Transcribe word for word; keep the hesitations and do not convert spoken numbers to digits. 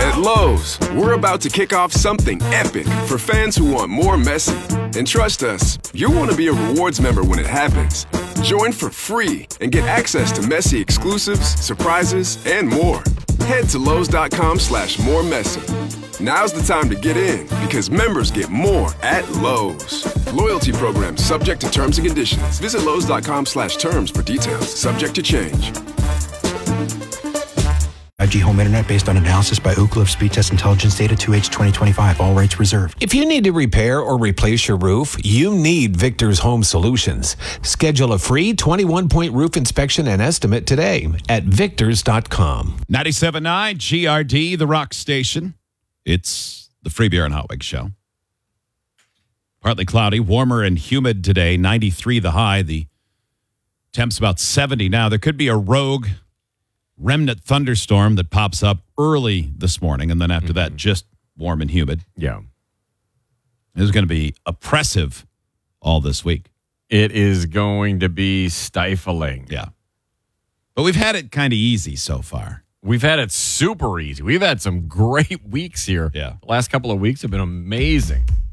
At Lowe's, we're about to kick off something epic for fans who want more Messi. And trust us, you'll want to be a rewards member when it happens. Join for free and get access to Messi exclusives, surprises, and more. Head to Lowe's.com slash more Messi. Now's the time to get in because members get more at Lowe's. Loyalty program subject to terms and conditions. Visit Lowe's.com slash terms for details. Subject to change. five G home internet based on analysis by Ookla of speed test intelligence data two H twenty twenty-five. All rights reserved. If you need to repair or replace your roof, you need Victor's Home Solutions. Schedule a free twenty-one point roof inspection and estimate today at victors dot com. ninety-seven point nine G R D, the rock station. It's the Free Beer and Hot Wings show. Partly cloudy, warmer and humid today. ninety-three the high. The temp's about seventy now. There could be a rogue remnant thunderstorm that pops up early this morning, and then after mm-hmm. that, just warm and humid. Yeah. It's going to be oppressive all this week. It is going to be stifling. Yeah. But we've had it kind of easy so far. We've had it super easy. We've had some great weeks here. Yeah. The last couple of weeks have been amazing.